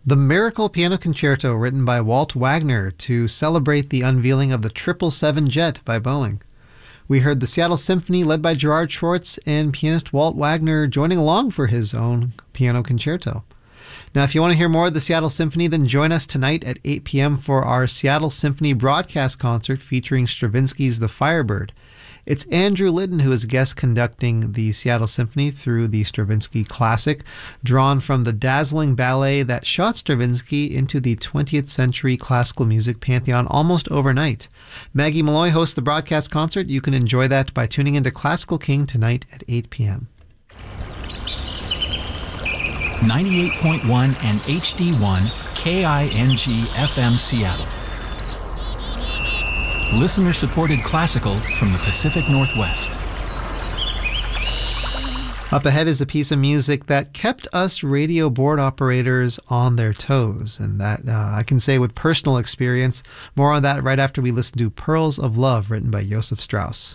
The Miracle Piano Concerto, written by Walt Wagner to celebrate the unveiling of the 777 jet by Boeing. We heard the Seattle Symphony led by Gerard Schwartz and pianist Walt Wagner joining along for his own piano concerto. Now, if you want to hear more of the Seattle Symphony, then join us tonight at 8 p.m. for our Seattle Symphony broadcast concert featuring Stravinsky's The Firebird. It's Andrew Litton who is guest conducting the Seattle Symphony through the Stravinsky Classic, drawn from the dazzling ballet that shot Stravinsky into the 20th century classical music pantheon almost overnight. Maggie Malloy hosts the broadcast concert. You can enjoy that by tuning into Classical King tonight at 8 p.m. 98.1 and HD1 KING FM Seattle. Listener-supported classical from the Pacific Northwest. Up ahead is a piece of music that kept us radio board operators on their toes, and that I can say with personal experience. More on that right after we listen to Pearls of Love, written by Joseph Strauss.